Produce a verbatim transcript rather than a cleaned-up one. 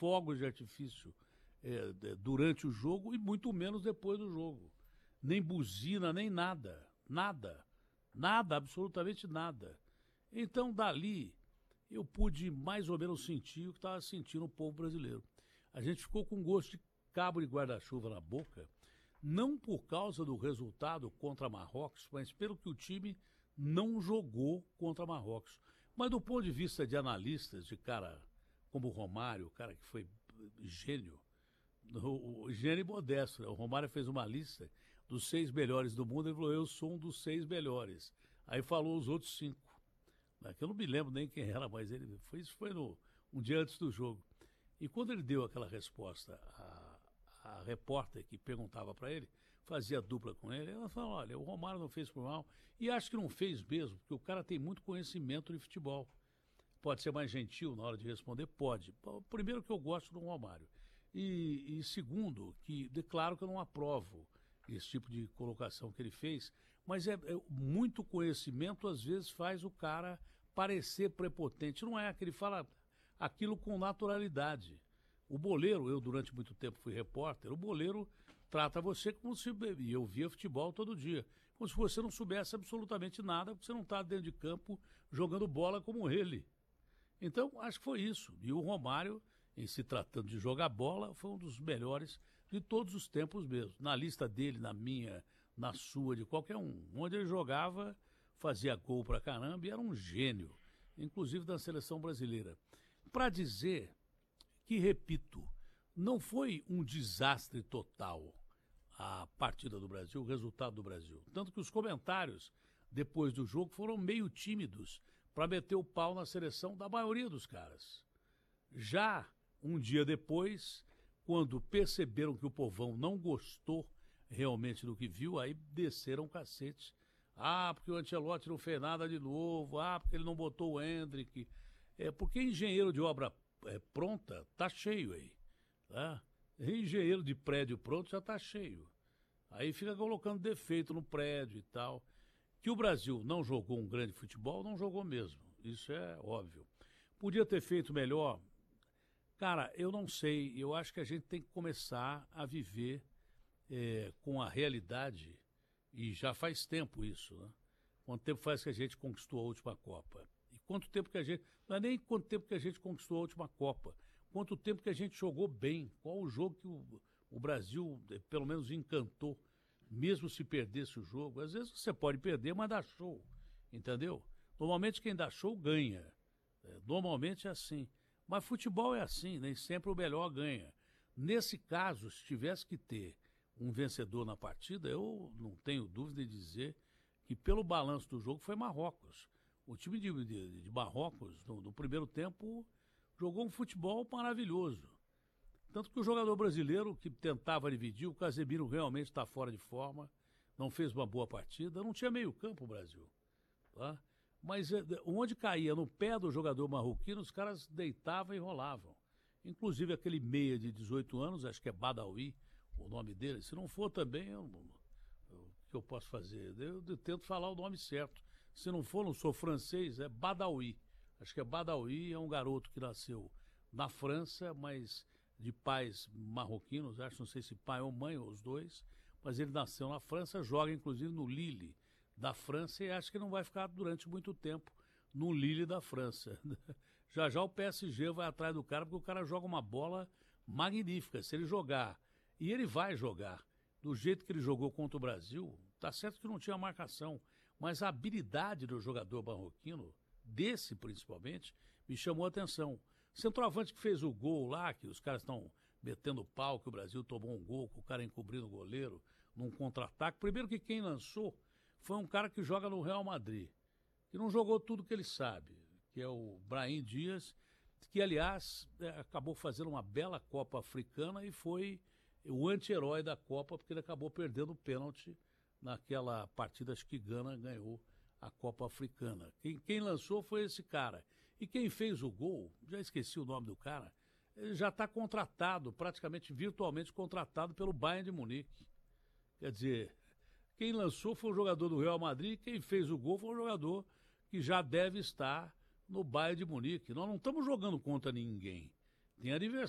fogos de artifício é, durante o jogo e muito menos depois do jogo. Nem buzina, nem nada. Nada. Nada, absolutamente nada. Então, dali, eu pude mais ou menos sentir o que estava sentindo o povo brasileiro. A gente ficou com gosto de cabo de guarda-chuva na boca, não por causa do resultado contra Marrocos, mas pelo que o time não jogou contra Marrocos. Mas do ponto de vista de analistas, de cara como o Romário, o cara que foi gênio, o, o gênio modesto, né? O Romário fez uma lista dos seis melhores do mundo e falou, eu sou um dos seis melhores. Aí falou os outros cinco. Né? Que eu não me lembro nem quem era, mas ele foi, isso foi no, um dia antes do jogo. E quando ele deu aquela resposta, a, a repórter que perguntava para ele, fazia dupla com ele, ela falou, olha, o Romário não fez por mal, e acho que não fez mesmo, porque o cara tem muito conhecimento de futebol. Pode ser mais gentil na hora de responder? Pode. Primeiro que eu gosto do Romário. E, e segundo, que declaro que eu não aprovo esse tipo de colocação que ele fez, mas é, é muito conhecimento às vezes faz o cara parecer prepotente. Não é, que ele fala aquilo com naturalidade. O boleiro, eu durante muito tempo fui repórter, o boleiro trata você como se... E eu via futebol todo dia. Como se você não soubesse absolutamente nada, porque você não está dentro de campo jogando bola como ele. Então, acho que foi isso. E o Romário, em se tratando de jogar bola, foi um dos melhores de todos os tempos mesmo. Na lista dele, na minha, na sua, de qualquer um. Onde ele jogava, fazia gol pra caramba e era um gênio, inclusive da seleção brasileira. Para dizer que, repito, não foi um desastre total a partida do Brasil, o resultado do Brasil. Tanto que os comentários depois do jogo foram meio tímidos para meter o pau na seleção da maioria dos caras. Já um dia depois, quando perceberam que o povão não gostou realmente do que viu, aí desceram o cacete. Ah, porque o Ancelotti não fez nada de novo, ah, porque ele não botou o Endrick. É, porque engenheiro de obra é, pronta tá cheio aí. Tá? Engenheiro de prédio pronto já tá cheio. Aí fica colocando defeito no prédio e tal. Que o Brasil não jogou um grande futebol, não jogou mesmo. Isso é óbvio. Podia ter feito melhor? Cara, eu não sei. Eu acho que a gente tem que começar a viver é, com a realidade, e já faz tempo isso, né? Quanto tempo faz que a gente conquistou a última Copa? E quanto tempo que a gente... Não é nem quanto tempo que a gente conquistou a última Copa. Quanto tempo que a gente jogou bem. Qual o jogo que o, o Brasil, pelo menos, encantou. Mesmo se perdesse o jogo, às vezes você pode perder, mas dá show, entendeu? Normalmente quem dá show ganha, é, normalmente é assim. Mas futebol é assim, nem sempre o melhor ganha. Nesse caso, se tivesse que ter um vencedor na partida, eu não tenho dúvida de dizer que pelo balanço do jogo foi Marrocos. O time de, de, de Marrocos, no, no primeiro tempo, jogou um futebol maravilhoso. Tanto que o jogador brasileiro que tentava dividir, o Casemiro realmente está fora de forma, não fez uma boa partida, não tinha meio campo o Brasil. Tá? Mas onde caía no pé do jogador marroquino, os caras deitavam e rolavam. Inclusive aquele meia de dezoito anos, acho que é Badawi, o nome dele. Se não for também, eu, eu, o que eu posso fazer? Eu, eu tento falar o nome certo. Se não for, não sou francês, é Badawi. Acho que é Badawi, é um garoto que nasceu na França, mas... de pais marroquinos, acho, não sei se pai ou mãe, ou os dois, mas ele nasceu na França, joga inclusive no Lille da França e acho que não vai ficar durante muito tempo no Lille da França. Já já o P S G vai atrás do cara, porque o cara joga uma bola magnífica. Se ele jogar, e ele vai jogar, do jeito que ele jogou contra o Brasil, tá certo que não tinha marcação, mas a habilidade do jogador marroquino, desse principalmente, me chamou a atenção. Centroavante que fez o gol lá, que os caras estão metendo pau, que o Brasil tomou um gol, com o cara encobrindo o goleiro, num contra-ataque. Primeiro que quem lançou foi um cara que joga no Real Madrid, que não jogou tudo que ele sabe, que é o Brahim Dias, que, aliás, é, acabou fazendo uma bela Copa Africana e foi o anti-herói da Copa, porque ele acabou perdendo o pênalti naquela partida, acho que Gana ganhou a Copa Africana. Quem, quem lançou foi esse cara. E quem fez o gol, já esqueci o nome do cara, ele já está contratado, praticamente virtualmente contratado pelo Bayern de Munique. Quer dizer, quem lançou foi o jogador do Real Madrid, quem fez o gol foi um jogador que já deve estar no Bayern de Munique. Nós não estamos jogando contra ninguém. Tem adversário.